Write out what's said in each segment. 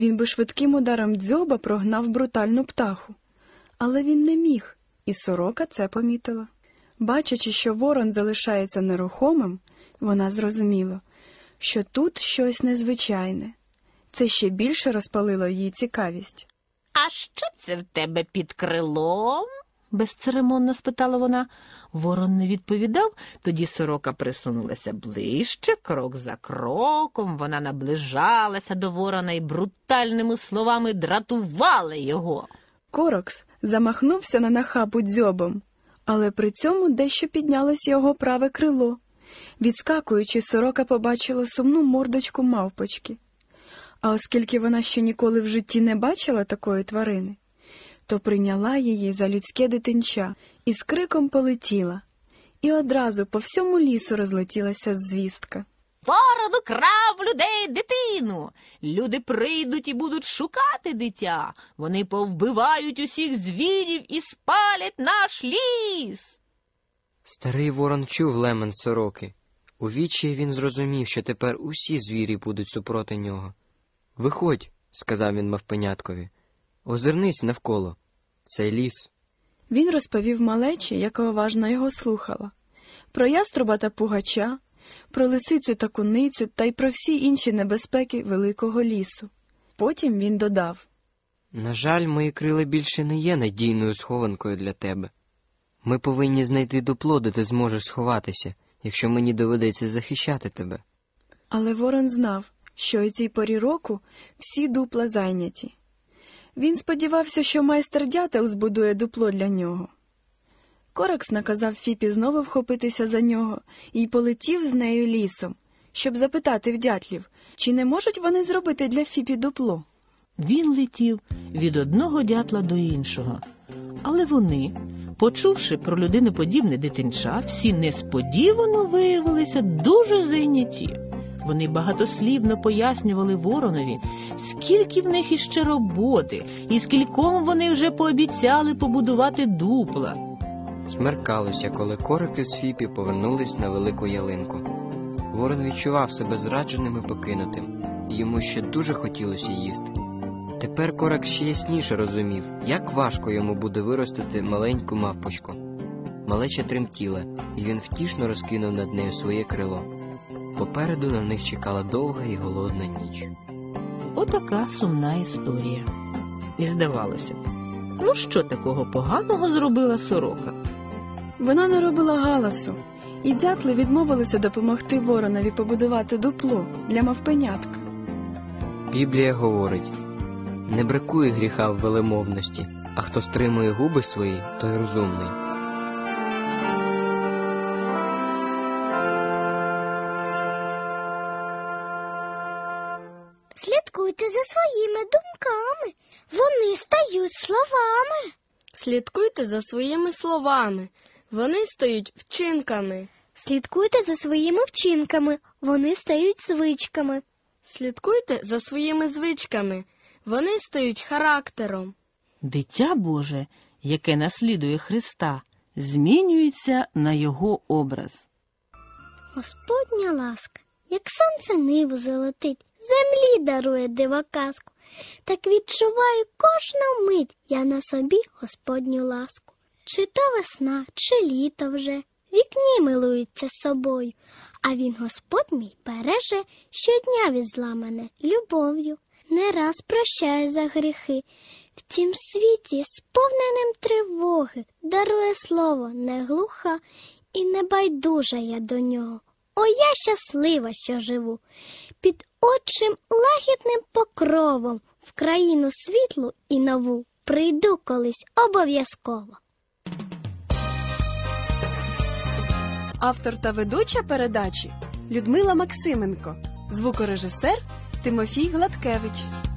Він би швидким ударом дзьоба прогнав брутальну птаху. Але він не міг, і сорока це помітила. Бачачи, що ворон залишається нерухомим, вона зрозуміла, що тут щось незвичайне. Це ще більше розпалило її цікавість. «А що це в тебе під крилом?» – безцеремонно спитала вона. Ворон не відповідав, тоді сорока присунулася ближче, крок за кроком. Вона наближалася до ворона і брутальними словами дратувала його. Коракс замахнувся на нахабу дзьобом, але при цьому дещо піднялось його праве крило. Відскакуючи, сорока побачила сумну мордочку мавпочки. А оскільки вона ще ніколи в житті не бачила такої тварини, то прийняла її за людське дитинча і з криком полетіла. І одразу по всьому лісу розлетілася звістка. «Ворон украв людей дитину! Люди прийдуть і будуть шукати дитя! Вони повбивають усіх звірів і спалять наш ліс!» Старий ворон чув лемент сороки. У відчаї він зрозумів, що тепер усі звірі будуть супроти нього. «Виходь», – сказав він мавпеняткові, – «озирнись навколо. Це ліс». Він розповів малечі, яка уважно його слухала, про яструба та пугача, про лисицю та куницю та й про всі інші небезпеки великого лісу. Потім він додав: «На жаль, мої крила більше не є надійною схованкою для тебе. Ми повинні знайти дупло, де ти зможеш сховатися, якщо мені доведеться захищати тебе». Але ворон знав, що у цій порі року всі дупла зайняті. Він сподівався, що майстер дятел збудує дупло для нього. Коракс наказав Фіпі знову вхопитися за нього і полетів з нею лісом, щоб запитати в дятлів, чи не можуть вони зробити для Фіпі дупло. Він летів від одного дятла до іншого. Але вони, почувши про людиноподібне дитинча, всі несподівано виявилися дуже зайняті. Вони багатослівно пояснювали воронові, скільки в них іще роботи, і скільком вони вже пообіцяли побудувати дупла. Смеркалося, коли Корак із Фіпі повернулись на велику ялинку. Ворон відчував себе зрадженим і покинутим, і йому ще дуже хотілося їсти. Тепер Корак ще ясніше розумів, як важко йому буде виростити маленьку мавпочку. Малеча тремтіла, і він втішно розкинув над нею своє крило. Попереду на них чекала довга і голодна ніч. Отака сумна історія. І здавалося, ну що такого поганого зробила сорока? Вона не робила галасу, і дятли відмовилися допомогти воронові побудувати дупло для мавпенятка. Біблія говорить: «Не бракує гріха в велемовності, а хто стримує губи свої, той розумний». Слідкуйте за своїми думками, вони стають словами. Слідкуйте за своїми словами, вони стають вчинками. Слідкуйте за своїми вчинками, вони стають звичками. Слідкуйте за своїми звичками, вони стають характером. Дитя Боже, яке наслідує Христа, змінюється на його образ. Господня ласка, як сонце ниву золотить, землі дарує дива казку, так відчуваю кожну мить я на собі Господню ласку. Чи то весна, чи літо вже, вікні милується собою, а він, Господь мій, береже, щодня від зла мене любов'ю, не раз прощає за гріхи. В цім світі, сповненим тривоги, дарує слово не глуха і не байдужа я до нього. О, я щаслива, що живу під отчим лагідним покровом, в країну світлу і нову прийду колись обов'язково. Автор та ведуча передачі Людмила Максименко, звукорежисер Тимофій Гладкевич.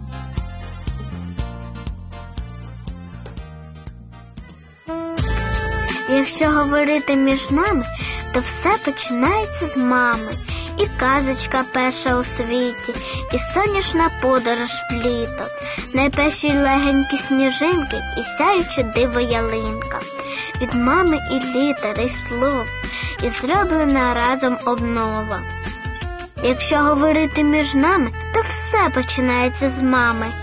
Якщо говорити між нами, то все починається з мами. І казочка перша у світі, і сонячна подорож в літо, найперші легенькі сніжинки і сяюче диво ялинка. Від мами і літери, й слов, і зроблена разом обнова. Якщо говорити між нами, то все починається з мами.